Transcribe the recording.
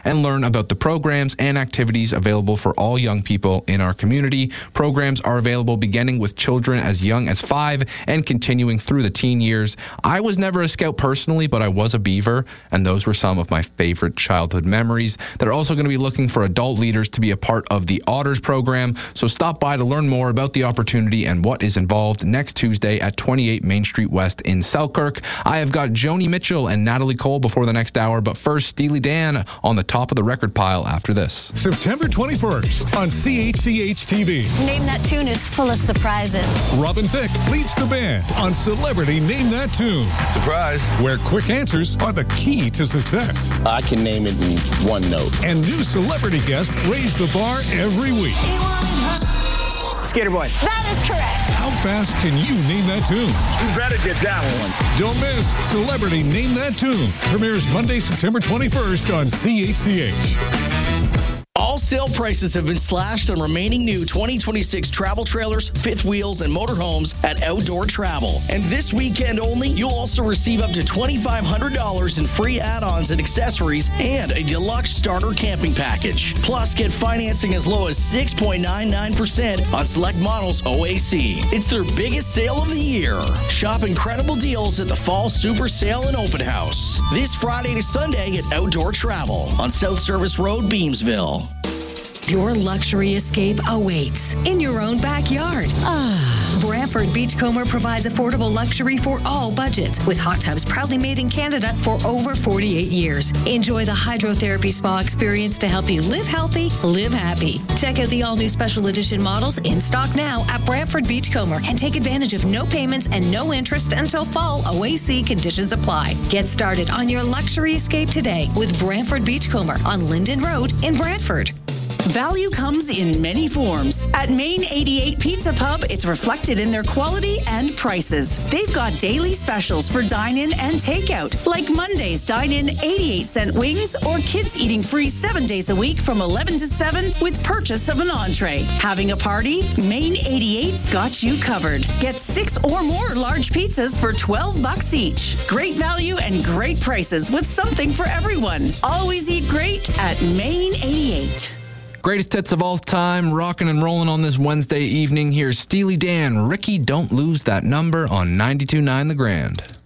and learn about the programs and activities available for all young people in our community. Programs are available beginning with children as young as 5 and continuing through the teen years. I was never a scout personally, but I was a beaver, and those were some of my favorite childhood memories. They're also going to be looking for adult leaders to be a part of the Otters program, so stop by to learn more about the opportunity and what is involved next Tuesday at 28 Main Street West in Selkirk. I have got Joni Mitchell and Natalie Cole before the next hour, but first, Steely Dan on the top of the record pile after this. September 21st on CHCH TV. Name That Tune is full of surprises. Robin Thicke leads the band on Celebrity Name That Tune. Surprise. Where quick answers are the key to success. I can name it in one note. And new celebrity guests raise the bar every week. Skater Boy. That is correct. How fast can you name that tune? You better get that one. Don't miss Celebrity Name That Tune. Premieres Monday, September 21st on CHCH. All sale prices have been slashed on remaining new 2026 travel trailers, fifth wheels, and motorhomes at Outdoor Travel. And this weekend only, you'll also receive up to $2,500 in free add-ons and accessories and a deluxe starter camping package. Plus, get financing as low as 6.99% on select models OAC. It's their biggest sale of the year. Shop incredible deals at the Fall Super Sale and Open House. This Friday to Sunday at Outdoor Travel on South Service Road, Beamsville. Your luxury escape awaits in your own backyard. Brantford Beachcomber provides affordable luxury for all budgets with hot tubs proudly made in Canada for over 48 years. Enjoy the hydrotherapy spa experience to help you live healthy, live happy. Check out the all-new special edition models in stock now at Brantford Beachcomber and take advantage of no payments and no interest until fall. OAC conditions apply. Get started on your luxury escape today with Brantford Beachcomber on Linden Road in Brantford. Value comes in many forms. At Main 88 Pizza Pub, it's reflected in their quality and prices. They've got daily specials for dine-in and takeout, like Monday's dine-in 88-cent wings or kids eating free 7 days a week from 11 to 7 with purchase of an entree. Having a party? Main 88's got you covered. Get 6 or more large pizzas for $12 each. Great value and great prices with something for everyone. Always eat great at Main 88. Greatest hits of all time, rocking and rolling on this Wednesday evening. Here's Steely Dan, Ricky, Don't Lose That Number on 92.9 The Grand.